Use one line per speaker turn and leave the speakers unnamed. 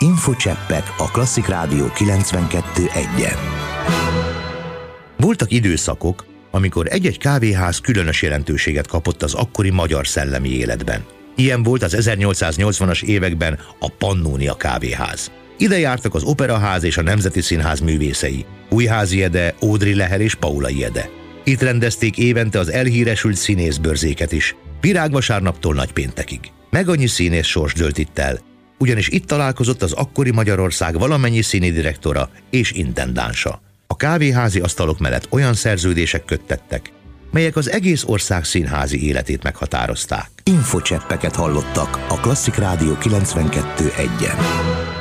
Infocseppek a Klasszik Rádió 92.1-en. Voltak időszakok, amikor egy-egy kávéház különös jelentőséget kapott az akkori magyar szellemi életben. Ilyen volt az 1880-as években a Pannónia kávéház. Ide jártak az Operaház és a Nemzeti Színház művészei, Újházi Ede, Ódry Lehel és Paulay Ede. Itt rendezték évente az elhíresült színészbörzéket is, virágvasárnaptól nagypéntekig. Meg annyi színész sors dőlt itt el, ugyanis itt találkozott az akkori Magyarország valamennyi színidirektora és intendánsa. A kávéházi asztalok mellett olyan szerződések köttettek, melyek az egész ország színházi életét meghatározták. Infocseppeket hallottak a Klasszik Rádió 92.1-en.